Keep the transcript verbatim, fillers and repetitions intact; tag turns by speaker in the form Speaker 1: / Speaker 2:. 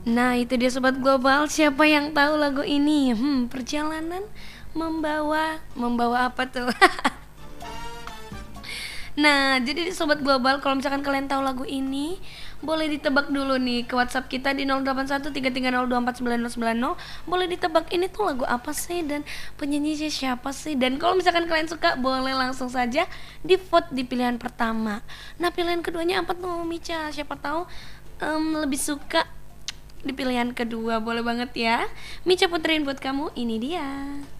Speaker 1: Nah, itu dia Sobat Global, siapa yang tahu lagu ini? Hmm, perjalanan membawa membawa apa tuh? Nah, jadi Sobat Global, kalau misalkan kalian tahu lagu ini, boleh ditebak dulu nih ke WhatsApp kita di nol delapan satu tiga tiga nol dua empat sembilan nol sembilan nol. Boleh ditebak ini tuh lagu apa sih dan penyanyinya siapa sih? Dan kalau misalkan kalian suka, boleh langsung saja di vote di pilihan pertama. Nah, pilihan keduanya apa tuh, Mica? Siapa tahu um, lebih suka di pilihan kedua. Boleh banget ya. Mica puterin buat kamu, ini dia.